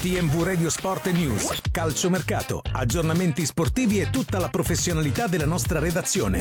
TMV Radio Sport News, calciomercato, aggiornamenti sportivi e tutta la professionalità della nostra redazione.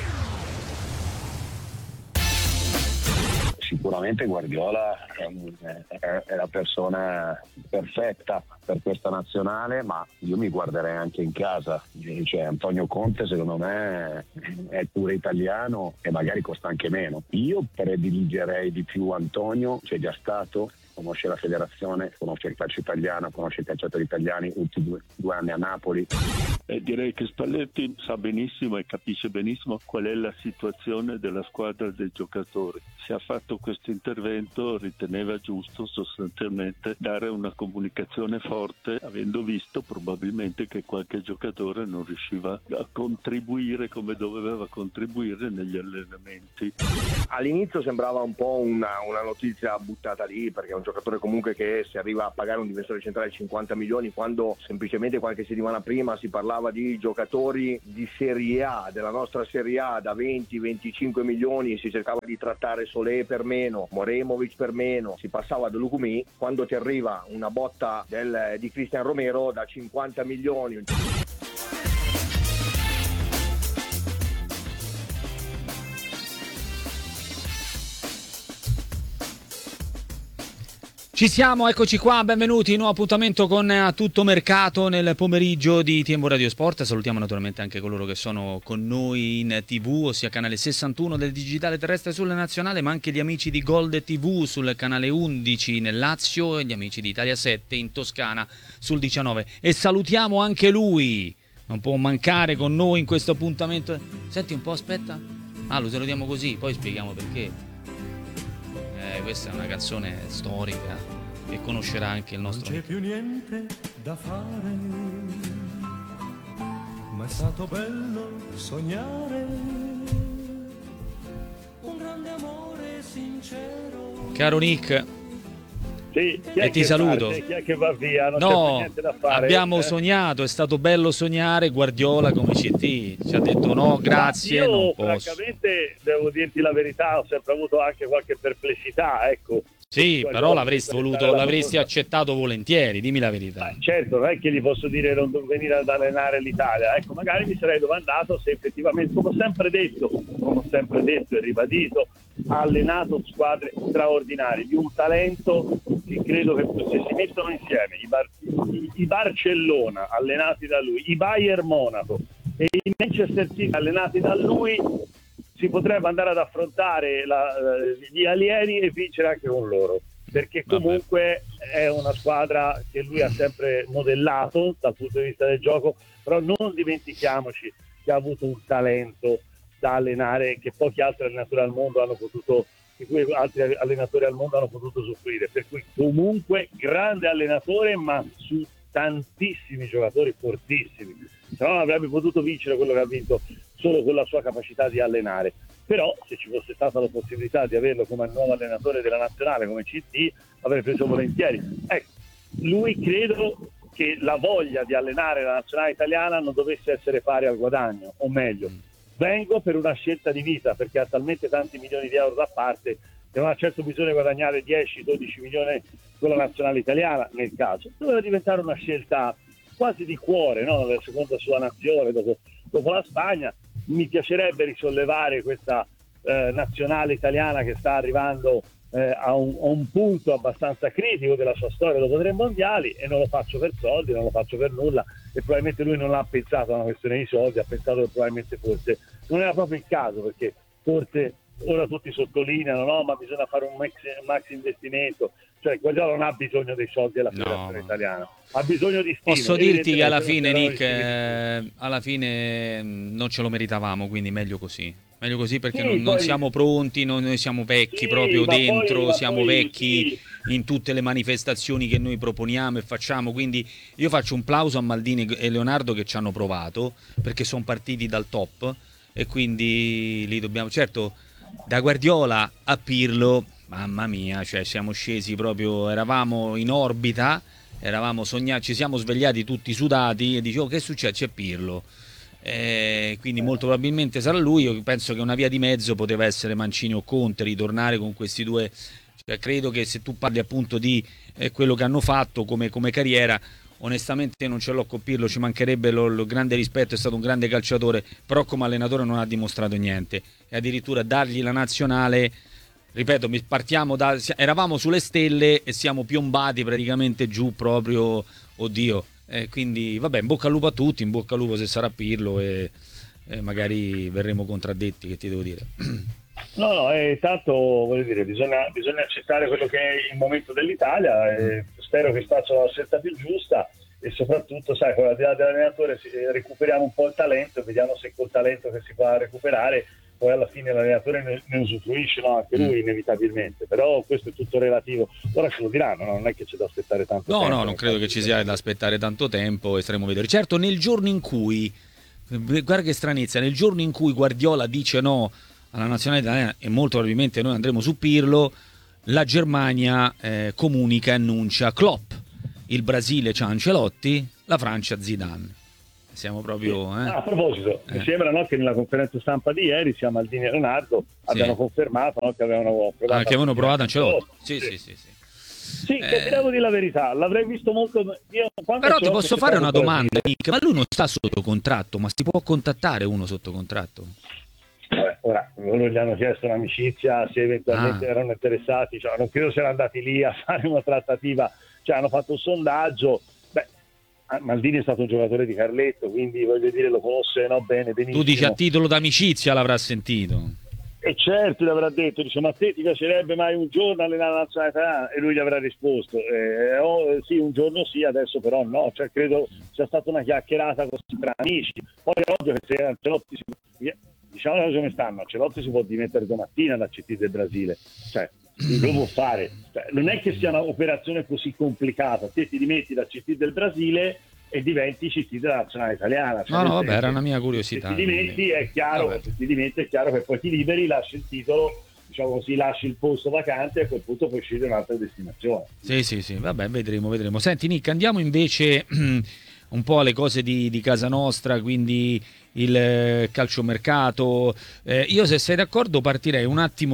Sicuramente Guardiola è la persona perfetta per questa nazionale, ma io mi guarderei anche in casa. Cioè, Antonio Conte secondo me è pure italiano e magari costa anche meno. Io prediligerei di più Antonio, c'è già stato, conosce la federazione, conosce il calcio italiano, conosce i calciatori italiani, ultimi due anni a Napoli. Direi che Spalletti sa benissimo e capisce benissimo qual è la situazione della squadra dei giocatori. Se ha fatto questo intervento riteneva giusto sostanzialmente dare una comunicazione forte, avendo visto probabilmente che qualche giocatore non riusciva a contribuire come doveva contribuire negli allenamenti. All'inizio sembrava un po' una notizia buttata lì, perché è un giocatore comunque che si arriva a pagare un difensore centrale 50 milioni, quando semplicemente qualche settimana prima si parlava di giocatori di Serie A, della nostra Serie A, da 20-25 milioni, si cercava di trattare Solé per meno, Moremovic per meno, si passava ad Lucumi. Quando ti arriva una botta di Cristian Romero da 50 milioni. Ci siamo, eccoci qua, benvenuti, nuovo appuntamento con A Tutto Mercato nel pomeriggio di TMV Radio Sport. Salutiamo naturalmente anche coloro che sono con noi in TV, ossia canale 61 del digitale terrestre sulla nazionale, ma anche gli amici di Gold TV sul canale 11 nel Lazio e gli amici di Italia 7 in Toscana sul 19. E salutiamo anche lui, non può mancare con noi in questo appuntamento. Senti un po', aspetta. Lo salutiamo così, poi spieghiamo perché. Questa è una canzone storica e conoscerà anche il nostro. Non c'è più niente da fare, ma è stato bello sognare un grande amore sincero. Caro Nick, sì, e ti saluto. Chi è che va via? Non no, c'è niente da fare. Abbiamo sognato, è stato bello sognare. Guardiola come CT ci ha detto no, grazie, io, non posso. Francamente, devo dirti la verità, ho sempre avuto anche qualche perplessità, ecco. Sì, però l'avresti accettato volentieri, dimmi la verità. Certo, non è che gli posso dire non venire ad allenare l'Italia, ecco, magari mi sarei domandato se effettivamente, come ho sempre detto e ribadito, ha allenato squadre straordinarie, di un talento che credo che se si mettono insieme i Barcellona allenati da lui, i Bayern Monaco e i Manchester City allenati da lui, si potrebbe andare ad affrontare gli alieni e vincere anche con loro, perché comunque è una squadra che lui ha sempre modellato dal punto di vista del gioco, però non dimentichiamoci che ha avuto un talento da allenare che pochi altri allenatori al mondo hanno potuto, di cui altri allenatori al mondo hanno potuto soffrire, per cui comunque grande allenatore, ma su tantissimi giocatori fortissimi, se no non avrebbe potuto vincere quello che ha vinto solo con la sua capacità di allenare. Però se ci fosse stata la possibilità di averlo come nuovo allenatore della nazionale, come CT, avrei preso volentieri. Ecco, lui credo che la voglia di allenare la nazionale italiana non dovesse essere pari al guadagno, o meglio, vengo per una scelta di vita, perché ha talmente tanti milioni di euro da parte che non ha certo bisogno di guadagnare 10-12 milioni con la nazionale italiana, nel caso. Doveva diventare una scelta quasi di cuore, no? La seconda sua nazione dopo la Spagna. Mi piacerebbe risollevare questa nazionale italiana che sta arrivando a un punto abbastanza critico della sua storia dopo 3 mondiali, e non lo faccio per soldi, non lo faccio per nulla, e probabilmente lui non ha pensato a una questione di soldi, ha pensato che probabilmente forse non era proprio il caso, perché forse ora tutti sottolineano no, ma bisogna fare un max investimento, cioè Guardiola non ha bisogno dei soldi della federazione italiana, ha bisogno di stile. Posso dirti che alla fine, Nick, alla fine non ce lo meritavamo, quindi meglio così perché sì, non siamo pronti, noi siamo vecchi proprio dentro, siamo vecchi in tutte le manifestazioni che noi proponiamo e facciamo, quindi io faccio un plauso a Maldini e Leonardo che ci hanno provato, perché sono partiti dal top e quindi li dobbiamo, certo, da Guardiola a Pirlo, mamma mia, cioè siamo scesi proprio, eravamo in orbita, eravamo sognati, ci siamo svegliati tutti sudati e dicevo che succede? C'è Pirlo. Quindi molto probabilmente sarà lui. Io penso che una via di mezzo poteva essere Mancini o Conte, ritornare con questi due Cioè, credo che se tu parli appunto di quello che hanno fatto come carriera, onestamente non ce l'ho con Pirlo, ci mancherebbe, lo grande rispetto, è stato un grande calciatore, però come allenatore non ha dimostrato niente, e addirittura dargli la nazionale, ripeto, eravamo sulle stelle e siamo piombati praticamente giù proprio, oddio, quindi vabbè, in bocca al lupo a tutti, in bocca al lupo se sarà Pirlo, e magari verremo contraddetti, che ti devo dire. No, tanto voglio dire, bisogna accettare quello che è il momento dell'Italia, e spero che facciano la scelta più giusta, e soprattutto, sai, con la dell'allenatore recuperiamo un po' il talento, vediamo se col talento che si può recuperare poi alla fine l'allenatore ne usufruisce, no? Anche lui inevitabilmente, però questo è tutto relativo. Ora ce lo diranno, no? Non è che c'è da aspettare tanto tempo. No, non credo che ci sia da aspettare tanto tempo, e staremo a vedere. Certo, nel giorno in cui, guarda che stranezza, nel giorno in cui Guardiola dice no alla nazionale italiana, e molto probabilmente noi andremo su Pirlo, la Germania comunica e annuncia Klopp, il Brasile c'ha Ancelotti, la Francia Zidane. Siamo proprio... A proposito, mi sembra, no, che nella conferenza stampa di ieri sia Maldini e Leonardo abbiano confermato, no, che avevano provato, che avevano provato Ancelotti. Sì. Sì, che ti devo dire la verità, l'avrei visto molto... Però ti posso fare una domanda, Nick, ma lui non sta sotto contratto, ma si può contattare uno sotto contratto? Ora, loro gli hanno chiesto un'amicizia, se eventualmente erano interessati, cioè, non credo siano andati lì a fare una trattativa, cioè hanno fatto un sondaggio. Maldini è stato un giocatore di Carletto, quindi voglio dire, lo conosce, no, bene, benissimo. Tu dici a titolo d'amicizia l'avrà sentito? E certo gli avrà detto, dice, ma a te ti piacerebbe mai un giorno allenare la nazionale italiana? E lui gli avrà risposto, sì, un giorno sì, adesso però no, cioè credo sia stata una chiacchierata così tra amici. Poi è ovvio che se Ancelotti diciamo come stanno, Ancelotti si può dimettere domattina da CT del Brasile, cioè lo può fare, cioè, non è che sia un'operazione così complicata, te ti dimetti da CT del Brasile e diventi CT della nazionale italiana, cioè, no vabbè, era una mia curiosità. Se ti dimetti è chiaro, che poi ti liberi, lasci il titolo, diciamo così, lasci il posto vacante, e a quel punto puoi scegliere un'altra destinazione. Sì, vabbè, vedremo. Senti Nick, andiamo invece un po' alle cose di casa nostra, quindi il calciomercato. Io, se sei d'accordo, partirei un attimo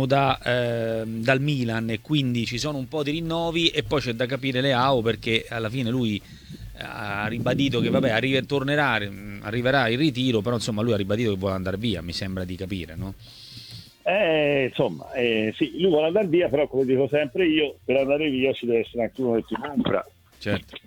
dal Milan, e quindi ci sono un po' di rinnovi, e poi c'è da capire Leao, perché alla fine lui ha ribadito che vabbè, arriverà il ritiro, però insomma lui ha ribadito che vuole andare via, mi sembra di capire, no? Sì, lui vuole andare via, però come dico sempre io, per andare via ci deve essere anche uno che ti compra. Certo.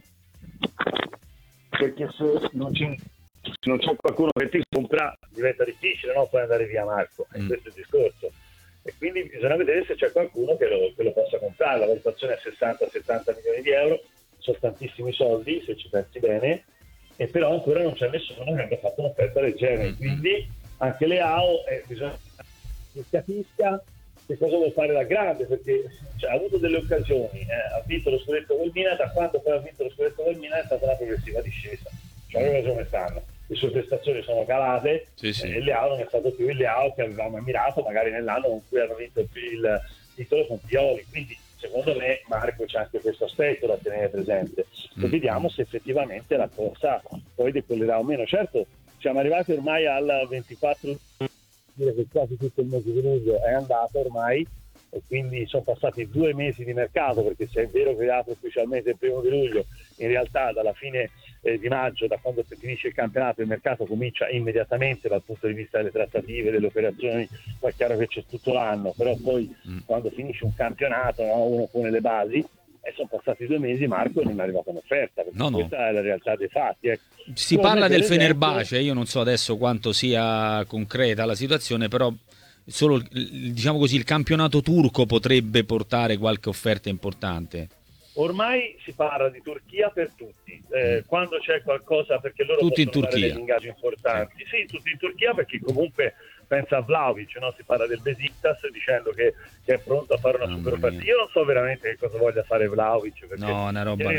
Perché se non c'è qualcuno che ti compra diventa difficile, no? Poi andare via, Marco, è questo il discorso, e quindi bisogna vedere se c'è qualcuno che lo possa comprare. La valutazione è 60-70 milioni di euro, sono tantissimi soldi se ci pensi bene, e però ancora non c'è nessuno che abbia fatto un'offerta del genere, quindi anche Leao bisogna che capisca che cosa vuole fare da grande, perché ha avuto delle occasioni, ha vinto lo scudetto col Milan, da quando poi ha vinto lo scudetto col Milan è stata una progressiva discesa, cioè proprio come stanno, le sue prestazioni sono calate, e Leao non è stato più il Leao che avevamo ammirato magari nell'anno con cui hanno vinto il titolo con Pioli, quindi secondo me, Marco, c'è anche questo aspetto da tenere presente, e vediamo se effettivamente la cosa poi decollerà o meno. Certo, siamo arrivati ormai al 24, dire che quasi tutto il mese di luglio è andato ormai, e quindi sono passati 2 mesi di mercato, perché se è vero che è aperto ufficialmente il 1° di luglio, in realtà dalla fine di maggio, da quando finisce il campionato, il mercato comincia immediatamente dal punto di vista delle trattative, delle operazioni. Poi è chiaro che c'è tutto l'anno, però poi quando finisce un campionato, no, uno pone le basi, e sono passati 2 mesi, Marco, e non è arrivata un'offerta, perché questa è la realtà dei fatti. Si parla del Fenerbahce, io non so adesso quanto sia concreta la situazione, però solo, diciamo così, il campionato turco potrebbe portare qualche offerta importante. Ormai si parla di Turchia per tutti, quando c'è qualcosa, perché loro tutti possono in fare degli ingaggi importanti. Sì, tutti in Turchia, perché comunque pensa a Vlahovic, no? Si parla del Besiktas dicendo che è pronto a fare una super offerta. Io non so veramente che cosa voglia fare Vlahovic, perché una roba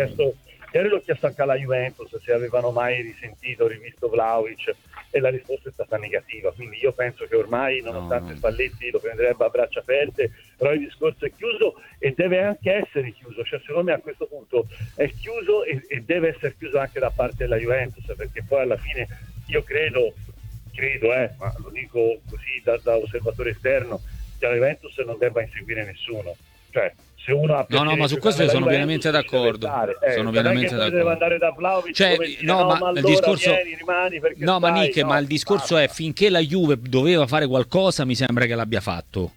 ieri l'ho chiesto anche alla Juventus se avevano mai risentito, rivisto Vlahovic, e la risposta è stata negativa, quindi io penso che ormai, nonostante Spalletti lo prenderebbe a braccia aperte, però il discorso è chiuso, e deve anche essere chiuso, cioè secondo me a questo punto è chiuso, e deve essere chiuso anche da parte della Juventus, perché poi alla fine io credo, ma lo dico così da osservatore esterno, che la Juventus non debba inseguire nessuno, Cioè, se uno ha No, ma su questo io sono pienamente d'accordo. Sono pienamente d'accordo. Deve andare da Vlahovic, cioè, dire, no, ma allora il discorso rimani perché no, ma stai, Nick, ma il discorso basta. è finché la Juve doveva fare qualcosa, mi sembra che l'abbia fatto.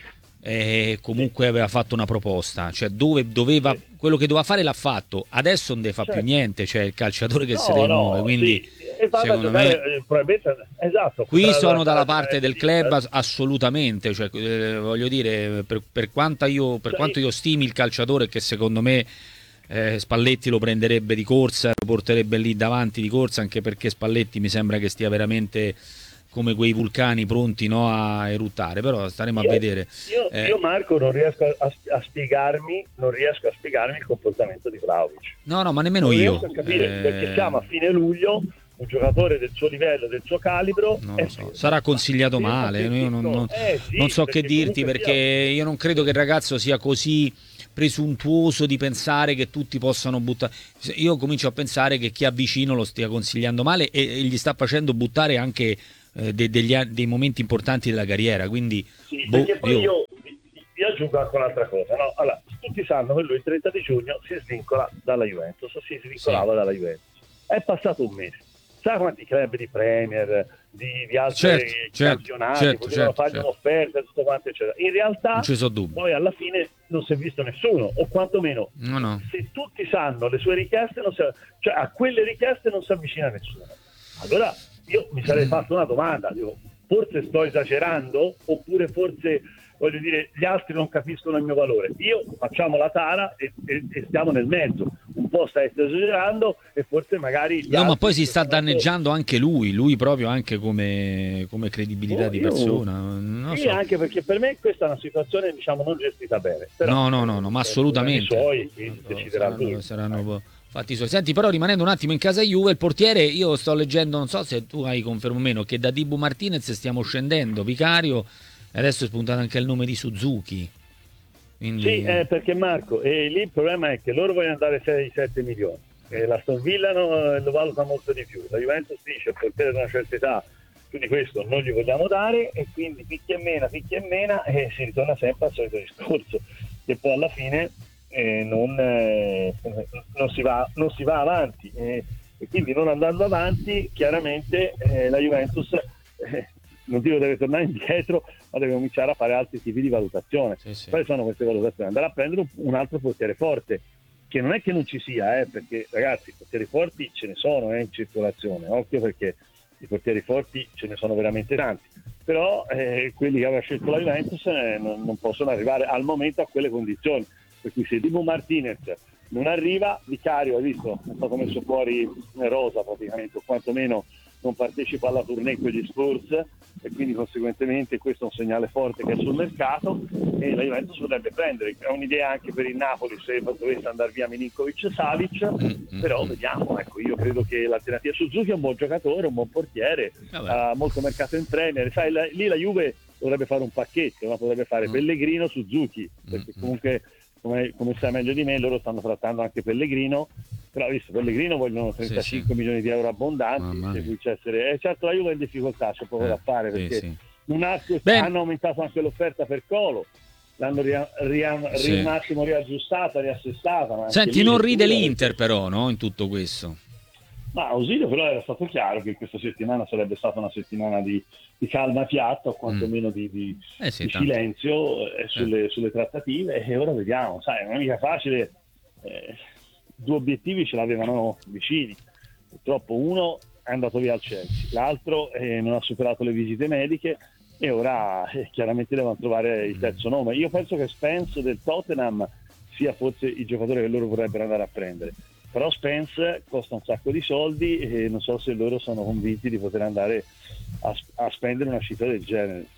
E comunque aveva fatto una proposta, cioè quello che doveva fare l'ha fatto, adesso non deve fare più niente, cioè il calciatore che si deve muovere, quindi secondo me probabilmente, esatto, qui sono dalla parte del club assolutamente, cioè, voglio dire, per quanto io stimi il calciatore, che secondo me Spalletti lo prenderebbe di corsa, lo porterebbe lì davanti di corsa, anche perché Spalletti mi sembra che stia veramente come quei vulcani pronti, no, a eruttare, però staremo a vedere. Io Marco non riesco a spiegarmi il comportamento di Vlahovic. No, ma nemmeno non io. Riesco a capire, perché siamo a fine luglio, un giocatore del suo livello, del suo calibro, non lo so. Sarà consigliato male, io non so che dirti, perché io non credo che il ragazzo sia così presuntuoso di pensare che tutti possano buttare. Io comincio a pensare che chi ha vicino lo stia consigliando male e gli sta facendo buttare anche dei momenti importanti della carriera, quindi perché poi io aggiungo anche un'altra cosa, no? Allora, tutti sanno che lui il 30 di giugno si svincola dalla Juventus, si svincolava dalla Juventus, è passato un mese, sa quanti club di Premier, di altri campionati potevano fargli un'offerta, tutto quanto eccetera. In realtà poi alla fine non si è visto nessuno, o quantomeno se tutti sanno le sue richieste, cioè a quelle richieste non si avvicina nessuno. Allora io mi sarei fatto una domanda, dico, forse sto esagerando, oppure forse, voglio dire, gli altri non capiscono il mio valore. Io facciamo la tara e stiamo nel mezzo, un po' stai esagerando e forse magari ma poi si sta danneggiando anche lui proprio anche come credibilità di persona, non so. Anche perché per me questa è una situazione, diciamo, non gestita bene. Però, no, ma assolutamente saranno fatti i suoi. Senti, però rimanendo un attimo in casa Juve, il portiere, io sto leggendo, non so se tu hai conferma o meno, che da Dibu Martinez stiamo scendendo, Vicario, e adesso è spuntato anche il nome di Suzuki. Quindi... Sì, perché Marco, lì il problema è che loro vogliono andare 6-7 milioni, la Aston Villa lo valuta molto di più, la Juventus dice il portiere di una certa età, più di questo non gli vogliamo dare, e quindi picchi e mena, e si ritorna sempre al solito discorso, che poi alla fine non si va avanti, e quindi non andando avanti chiaramente la Juventus non dico deve tornare indietro, ma deve cominciare a fare altri tipi di valutazione. Quali sono queste valutazioni? Andare a prendere un altro portiere forte, che non è che non ci sia, perché ragazzi, i portieri forti ce ne sono in circolazione, occhio, perché i portieri forti ce ne sono veramente tanti, però quelli che aveva scelto la Juventus non possono arrivare al momento a quelle condizioni. Per cui se Dibu Martinez non arriva, Vicario, hai visto, è stato messo fuori rosa praticamente, o quantomeno non partecipa alla tournée con gli Spurs, e quindi conseguentemente questo è un segnale forte che è sul mercato, e la Juventus potrebbe prendere. È un'idea anche per il Napoli se dovesse andare via Milinkovic-Savic, però vediamo, ecco, io credo che l'alternativa Suzuki è un buon giocatore, un buon portiere, ha molto mercato in Premier, sai, lì la Juve dovrebbe fare un pacchetto, ma potrebbe fare Pellegrino, Suzuki, perché comunque come sai meglio di me, loro stanno trattando anche Pellegrino, però visto Pellegrino vogliono 35 milioni di euro abbondanti, per cui certo la Juve è in difficoltà, c'è poco da fare, perché hanno aumentato anche l'offerta per Colo, l'hanno un attimo riaggiustata, riassestata. Ma senti, non ride l'Inter però, no, in tutto questo? Ma Ausilio però era stato chiaro che questa settimana sarebbe stata una settimana di calma piatta, o quantomeno di silenzio sulle trattative, e ora vediamo, sai, non è mica facile, due obiettivi ce l'avevano vicini, purtroppo uno è andato via al Chelsea, l'altro non ha superato le visite mediche, e ora chiaramente devono trovare il terzo nome. Io penso che Spence del Tottenham sia forse il giocatore che loro vorrebbero andare a prendere, però Spence costa un sacco di soldi e non so se loro sono convinti di poter andare a spendere una cifra del genere.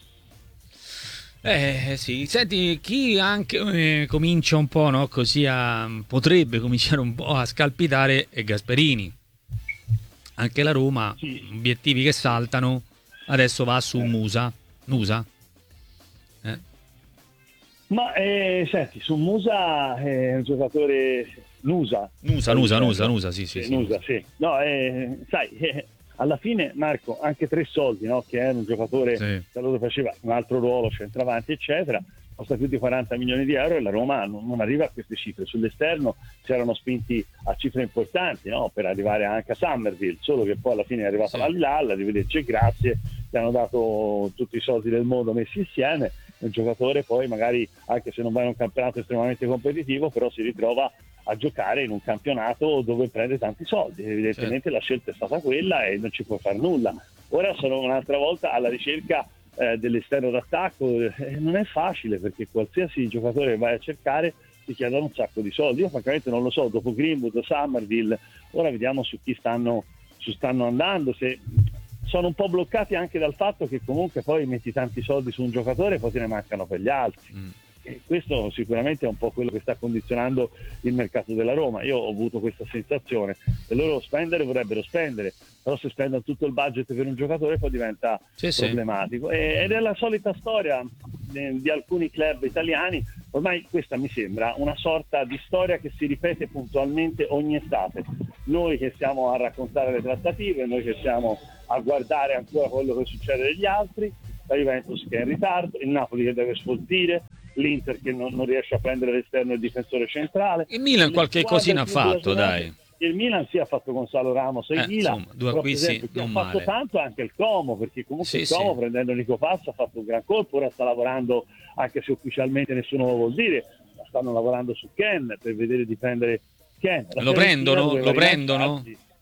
Sì, senti, chi anche comincia un po', no, così potrebbe cominciare un po' a scalpitare è Gasperini. Anche la Roma, obiettivi che saltano, adesso va su Nusa. Ma senti, su Musa è un giocatore Nusa, sì. No, sai, alla fine Marco, anche Tre Soldi, no, che era un giocatore che allora faceva un altro ruolo, centravanti eccetera, costa più di 40 milioni di euro e la Roma non arriva a queste cifre. Sull'esterno si erano spinti a cifre importanti, no? Per arrivare anche a Summerville, solo che poi alla fine è arrivata l'Al-Hilal, arrivederci e grazie, ti hanno dato tutti i soldi del mondo messi insieme. Un giocatore poi magari, anche se non va in un campionato estremamente competitivo, però si ritrova a giocare in un campionato dove prende tanti soldi. Evidentemente la scelta è stata quella e non ci può fare nulla. Ora sono un'altra volta alla ricerca dell'esterno d'attacco. Non è facile, perché qualsiasi giocatore che vai a cercare ti chiedono un sacco di soldi. Io francamente non lo so, dopo Greenwood, Summerville, ora vediamo su chi stanno andando, se sono un po' bloccati anche dal fatto che comunque poi metti tanti soldi su un giocatore e poi te ne mancano per gli altri. E questo sicuramente è un po' quello che sta condizionando il mercato della Roma. Io ho avuto questa sensazione, e loro vorrebbero spendere, però se spendono tutto il budget per un giocatore poi diventa problematico. Ed è la solita storia di alcuni club italiani. Ormai questa mi sembra una sorta di storia che si ripete puntualmente ogni estate. Noi che stiamo a raccontare le trattative, noi che stiamo a guardare ancora quello che succede agli altri, la Juventus che è in ritardo, il Napoli che deve sfoltire, l'Inter che non riesce a prendere l'esterno e il difensore centrale. Il Milan qualche cosina ha fatto, dai. Il Milan ha fatto Gonzalo Ramos e Vila, insomma, due acquisti non ha fatto male. tanto anche il Como, perché comunque il Como prendendo Nico Paz ha fatto un gran colpo. Ora sta lavorando, anche se ufficialmente nessuno lo vuol dire, stanno lavorando su Ken per vedere di prendere Ken. Lo prendono?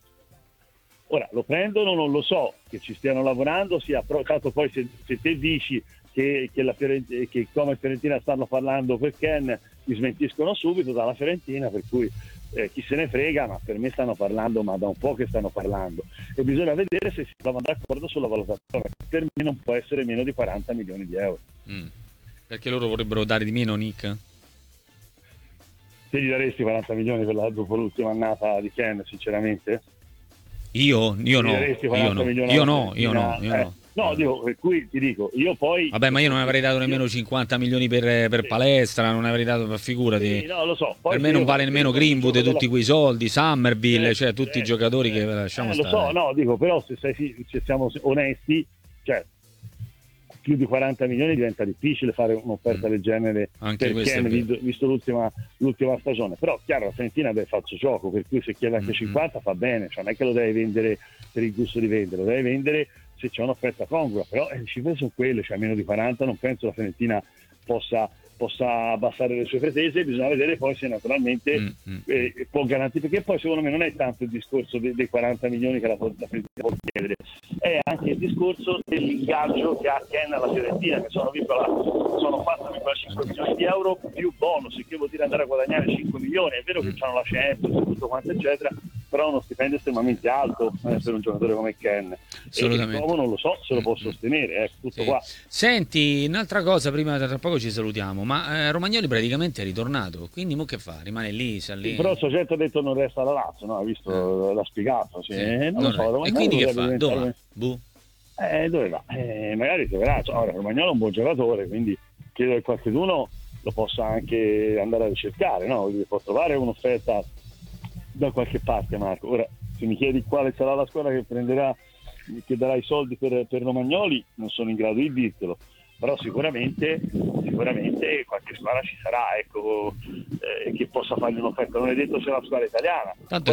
Ora lo prendono, non lo so, che ci stiano lavorando, tanto poi se te dici che come Fiorentina stanno parlando per Ken, mi smentiscono subito dalla Fiorentina, per cui chi se ne frega, ma per me stanno parlando, ma da un po' che stanno parlando, e bisogna vedere se si trovano d'accordo sulla valutazione. Per me non può essere meno di 40 milioni di euro. Perché loro vorrebbero dare di meno, Nick? Te gli daresti 40 milioni dopo l'ultima annata di Ken, sinceramente? Io no. No, dico, per cui ti dico, io poi... Vabbè, ma io non avrei dato nemmeno 50 milioni per palestra, non avrei dato, figurati. Sì, no, lo so. Poi per me non vale nemmeno Greenwood, tutti quei soldi, Summerville, cioè tutti i giocatori che lasciamo stare. Lo so, no, dico, però se siamo onesti, cioè più di 40 milioni diventa difficile fare un'offerta del genere anche per Ken, visto l'ultima stagione. Però chiaro, la Fiorentina deve farci gioco, per cui se chiede anche 50 fa bene, cioè non è che lo deve vendere per il gusto di vendere, lo deve vendere se c'è un'offerta congrua. Però le cifre sono quelle, cioè meno di 40 non penso la Fiorentina possa abbassare le sue pretese. Bisogna vedere poi se naturalmente può garantire, perché poi secondo me non è tanto il discorso dei 40 milioni che la Fiorentina può chiedere, è anche il discorso dell'ingaggio che ha Ken alla Fiorentina, che sono 4,5 milioni di euro più bonus, che vuol dire andare a guadagnare 5 milioni. È vero che hanno la Champions e tutto quanto eccetera, però uno stipendio estremamente alto per un giocatore come Ken. Assolutamente. E non lo so se lo può sostenere, tutto qua. Senti, un'altra cosa, prima tra poco ci salutiamo, ma Romagnoli praticamente è ritornato, quindi mo che fa? Rimane lì, sa lì? Però il soggetto ha detto non resta alla Lazio, no? Hai visto, l'ha spiegato. Non lo so, e quindi che fa? Dove va? Dove va? Magari troverà. Ora, Romagnolo è un buon giocatore, quindi credo che qualcuno lo possa anche andare a ricercare, no? Può trovare un'offerta da qualche parte, Marco. Ora, se mi chiedi quale sarà la squadra che darà i soldi per Romagnoli, non sono in grado di dirtelo, però sicuramente qualche squadra ci sarà, ecco, che possa fargli un'offerta. Non è detto se è una squadra italiana. Tanto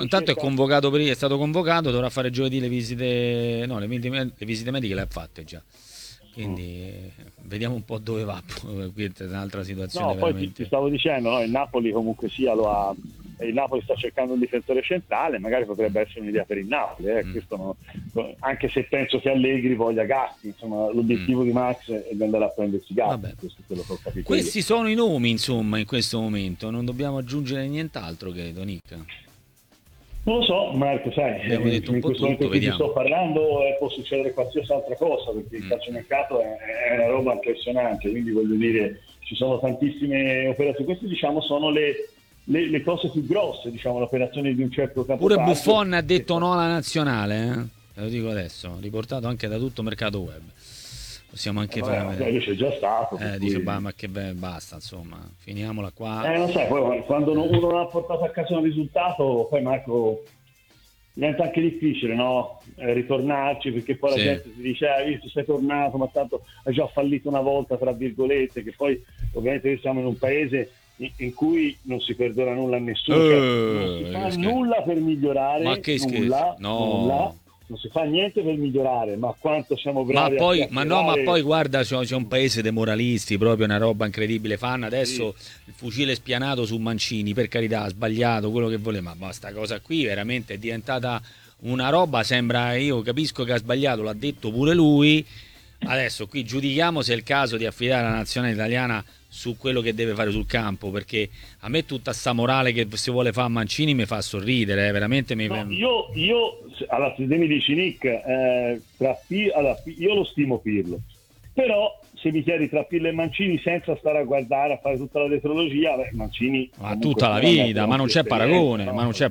è stato convocato, dovrà fare giovedì le visite mediche le ha fatte già. Quindi vediamo un po' dove va. Qui è un'altra situazione. No, poi ti stavo dicendo, no? Il Napoli comunque sia il Napoli sta cercando un difensore centrale, magari potrebbe essere un'idea per il Napoli, questo anche se penso che Allegri voglia Gatti, insomma l'obiettivo di Max è di andare a prendersi Gatti. Questo è quello che ho capito. Questi sono i nomi, insomma, in questo momento non dobbiamo aggiungere nient'altro, credo, Nick. Non lo so, Marco, sai, abbiamo detto un po' tutto, vediamo. Sto parlando, può succedere qualsiasi altra cosa, perché il calciomercato è una roba impressionante, quindi voglio dire, ci sono tantissime operazioni. Queste, diciamo, sono le cose più grosse, diciamo, l'operazione di un certo capotaggio. Pure Buffon ha detto no alla nazionale, te lo dico adesso, riportato anche da tutto mercato web. Possiamo anche fare. Invece è già stato. Dice, ma che basta, insomma, finiamola qua. Non sai, poi quando uno non ha portato a casa un risultato, poi Marco diventa anche difficile, no? Ritornarci, perché poi la gente si dice tu sei tornato, ma tanto hai già fallito una volta, tra virgolette, che poi ovviamente siamo in un paese in cui non si perdona nulla a nessuno, non si fa nulla per migliorare, ma che nulla, non si fa niente per migliorare, ma quanto siamo bravi ma poi guarda, c'è un paese dei moralisti, proprio una roba incredibile. Fanno adesso il fucile spianato su Mancini, per carità, ha sbagliato quello che voleva, ma sta cosa qui veramente è diventata una roba, sembra, io capisco che ha sbagliato, l'ha detto pure lui. Adesso qui giudichiamo se è il caso di affidare la nazionale italiana su quello che deve fare sul campo, perché a me tutta sta morale che si vuole fare a Mancini mi fa sorridere, veramente io allora, se mi dici Nick, io lo stimo Pirlo, però se mi chiedi tra Pirlo e Mancini senza stare a guardare, a fare tutta la tetralogia, Mancini tutta la vita, ma non c'è paragone,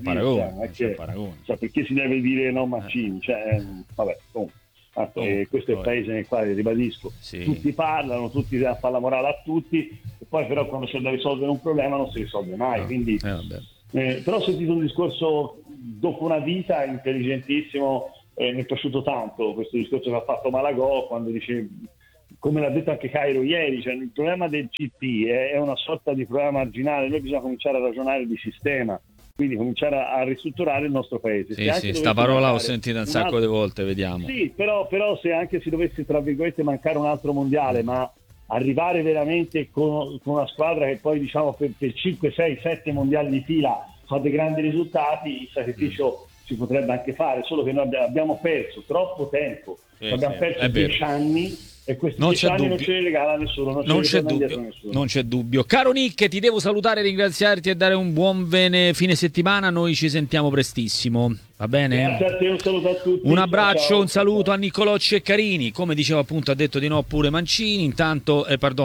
cioè, perché si deve dire no Mancini, vabbè, questo è il paese nel quale, ribadisco, tutti parlano, tutti fanno la morale a tutti, e poi però quando c'è da risolvere un problema non si risolve mai, quindi però ho sentito un discorso dopo una vita intelligentissimo, mi è piaciuto tanto questo discorso che ha fatto Malagò quando dice, come l'ha detto anche Cairo ieri, cioè il problema del GP è una sorta di problema marginale, noi bisogna cominciare a ragionare di sistema, quindi cominciare a ristrutturare il nostro paese. Sta parola l'ho sentita un sacco di volte, vediamo. Sì, però se anche si dovesse, tra virgolette, mancare un altro mondiale, ma arrivare veramente con una squadra che poi diciamo per 5, 6, 7 mondiali di fila fa dei grandi risultati, il sacrificio si potrebbe anche fare, solo che noi abbiamo perso troppo tempo, abbiamo perso 10 anni. E questi 10 anni non ce li regala nessuno, non c'è dubbio. Caro Nick, ti devo salutare, ringraziarti e dare un buon fine settimana. Noi ci sentiamo prestissimo, va bene? Grazie a te, un saluto a tutti. Un abbraccio, ciao. Un saluto a Niccolò Ceccarini. Come diceva appunto, ha detto di no pure Mancini, intanto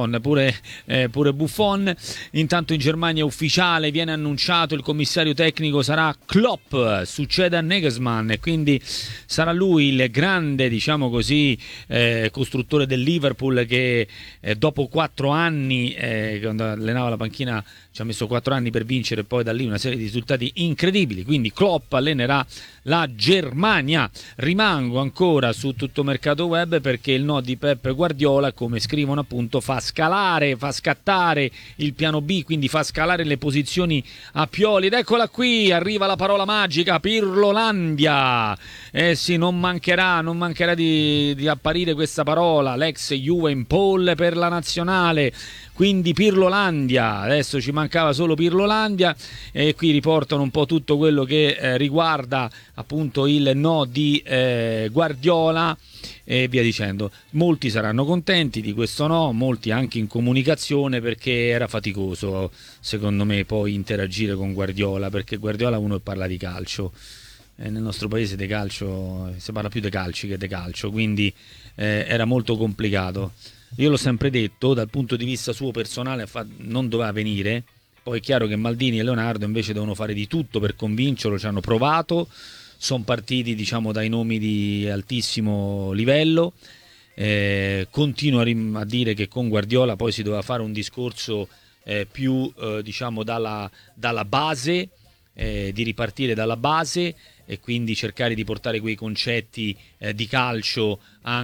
pure Buffon. Intanto in Germania è ufficiale, viene annunciato, il commissario tecnico sarà Klopp, succede a Nagelsmann, e quindi sarà lui il grande, diciamo così, costruttore del Liverpool, che dopo 4 anni, quando allenava la panchina, ci ha messo 4 anni per vincere, e poi da lì una serie di risultati incredibili. Quindi Klopp allenerà la Germania. Rimango ancora su Tutto Mercato Web, perché il no di Pep Guardiola, come scrivono appunto, fa scattare il piano B, quindi fa scalare le posizioni a Pioli. Ed eccola qui, arriva la parola magica, Pirlolandia. Sì, non mancherà di apparire questa parola, l'ex Juve in pole per la nazionale, quindi Pirlolandia. Adesso ci mancava solo Pirlolandia, e qui riportano un po' tutto quello che riguarda appunto il no di Guardiola e via dicendo. Molti saranno contenti di questo no, molti anche in comunicazione, perché era faticoso secondo me poi interagire con Guardiola, perché Guardiola uno parla di calcio, nel nostro paese di calcio si parla più di calci che di calcio, quindi era molto complicato. Io l'ho sempre detto, dal punto di vista suo personale non doveva venire. Poi è chiaro che Maldini e Leonardo invece devono fare di tutto per convincerlo, ci hanno provato, sono partiti diciamo dai nomi di altissimo livello. Continuo a dire che con Guardiola poi si doveva fare un discorso più diciamo dalla base, di ripartire dalla base, e quindi cercare di portare quei concetti di calcio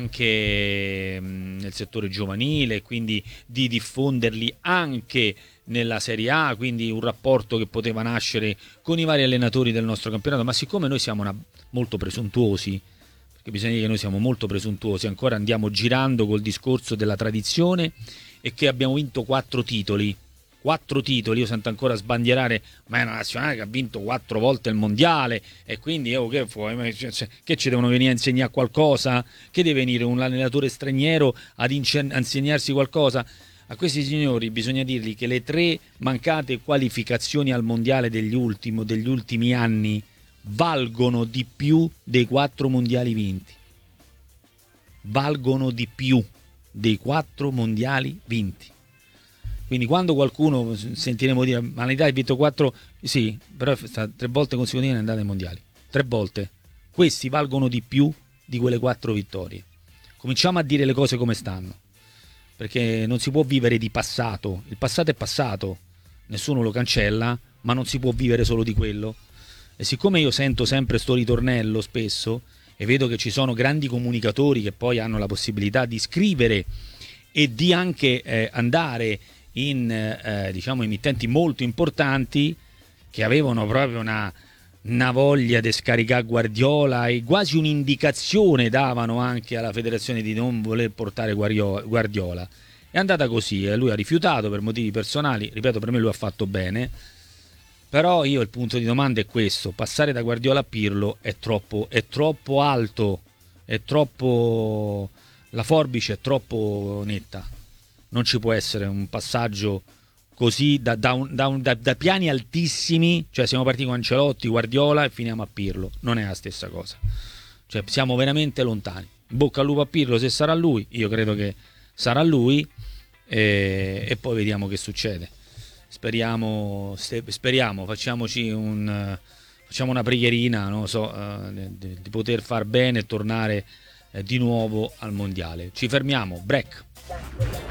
anche nel settore giovanile, quindi di diffonderli anche nella Serie A, quindi un rapporto che poteva nascere con i vari allenatori del nostro campionato. Ma siccome noi siamo molto presuntuosi, perché bisogna dire che noi siamo molto presuntuosi, ancora andiamo girando col discorso della tradizione, e che abbiamo vinto 4 titoli, io sento ancora sbandierare, ma è una nazionale che ha vinto 4 volte il mondiale, e quindi che ci devono venire a insegnare qualcosa? Che deve venire un allenatore straniero ad insegnarsi qualcosa? A questi signori bisogna dirgli che le 3 mancate qualificazioni al mondiale degli ultimi anni valgono di più dei 4 mondiali vinti. Valgono di più dei 4 mondiali vinti. Quindi quando qualcuno sentiremo dire ma l'Italia ha vinto 4, sì, però 3 volte consecutive è andata ai mondiali, 3 volte. Questi valgono di più di quelle 4 vittorie. Cominciamo a dire le cose come stanno, perché non si può vivere di passato. Il passato è passato, nessuno lo cancella, ma non si può vivere solo di quello. E siccome io sento sempre sto ritornello spesso e vedo che ci sono grandi comunicatori che poi hanno la possibilità di scrivere e di anche andare in diciamo emittenti molto importanti, che avevano proprio una voglia di scaricare Guardiola e quasi un'indicazione davano anche alla federazione di non voler portare Guardiola. È andata così, lui ha rifiutato per motivi personali, ripeto, per me lui ha fatto bene, però io il punto di domanda è questo: passare da Guardiola a Pirlo è troppo alto, è troppo, la forbice è troppo netta, non ci può essere un passaggio così da piani altissimi, cioè siamo partiti con Ancelotti, Guardiola e finiamo a Pirlo, non è la stessa cosa, cioè siamo veramente lontani. In bocca al lupo a Pirlo se sarà lui, io credo che sarà lui, e poi vediamo che succede. Speriamo, facciamoci facciamo una preghierina, non lo so, di poter far bene e tornare di nuovo al mondiale. Ci fermiamo, break.